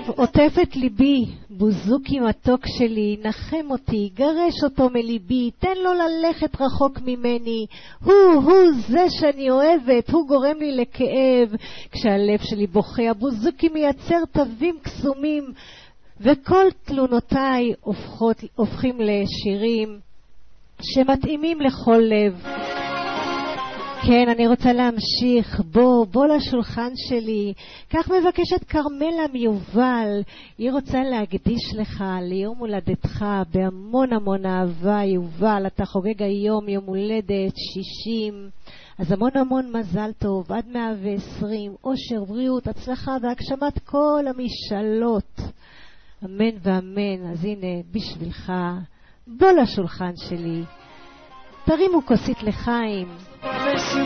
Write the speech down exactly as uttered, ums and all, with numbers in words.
עוטפת ליבי, בוזוקי מתוק שלי, נחם אותי, גרש אותו מליבי, תן לו ללכת רחוק ממני, הוא, הוא זה שאני אוהבת, הוא גורם לי לכאב, כשהלב שלי בוכה, הבוזוקי מייצר תווים קסומים, וכל תלונותיי הופכות, הופכים לשירים שמתאימים לכל לב. כן, אני רוצה להמשיך. בוא, בוא לשולחן שלי. כך מבקשת קרמלה מיובל. היא רוצה להקדיש לך ליום הולדתך בהמון המון אהבה. יובל, אתה חוגג היום יום הולדת שישים. אז המון המון מזל טוב, עד מאה ועשרים. אושר, בריאות, הצלחה והגשמת כל המשאלות. אמן ואמן. אז הנה, בשבילך, בוא לשולחן שלי. תרימו כוסית לחיים.